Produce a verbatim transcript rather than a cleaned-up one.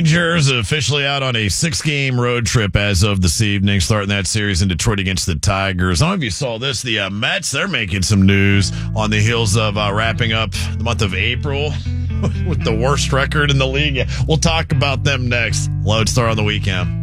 Rangers officially out on a six-game road trip as of this evening, starting that series in Detroit against the Tigers. I don't know if you saw this. The uh, Mets, they're making some news on the heels of uh, wrapping up the month of April with the worst record in the league. We'll talk about them next. Lodestar on the Weekend.